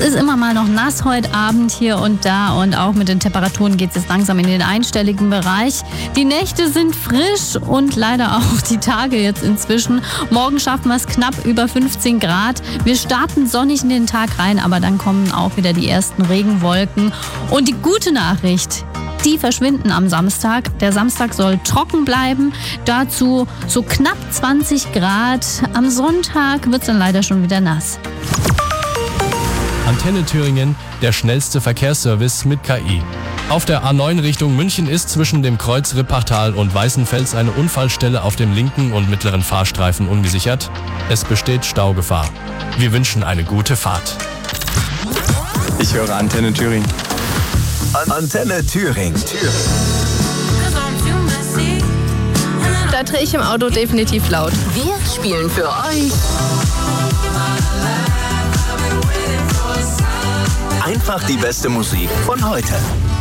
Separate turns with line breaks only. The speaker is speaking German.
ist immer mal noch nass heute Abend hier und da und auch mit den Temperaturen geht es jetzt langsam in den einstelligen Bereich. Die Nächte sind frisch und leider auch die Tage jetzt inzwischen. Morgen schaffen wir es knapp über 15 Grad. Wir starten sonnig in den Tag rein, aber dann kommen auch wieder die ersten Regenwolken. Und die gute Nachricht, die verschwinden am Samstag. Der Samstag soll trocken bleiben. Dazu so knapp 20 Grad. Am Sonntag wird es dann leider schon wieder nass.
Antenne Thüringen, der schnellste Verkehrsservice mit KI. Auf der A9 Richtung München ist zwischen dem Kreuz Rippachtal und Weißenfels eine Unfallstelle auf dem linken und mittleren Fahrstreifen ungesichert. Es besteht Staugefahr. Wir wünschen eine gute Fahrt.
Ich höre Antenne Thüringen.
Antenne Thüringen.
Da drehe ich im Auto definitiv laut.
Wir spielen für euch
Einfach die beste Musik von heute.